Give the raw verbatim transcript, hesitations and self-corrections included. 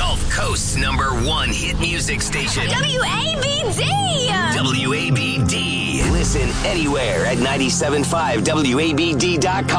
Gulf Coast's number one hit music station. W A B D! W A B D. Listen anywhere at nine seven five W A B D dot com.